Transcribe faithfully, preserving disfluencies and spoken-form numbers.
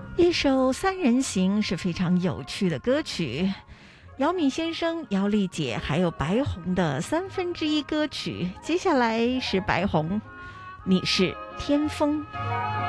一首三人行是非常有趣的歌曲，姚敏先生、姚丽姐还有白虹的三分之一歌曲。接下来是白虹，你是天风。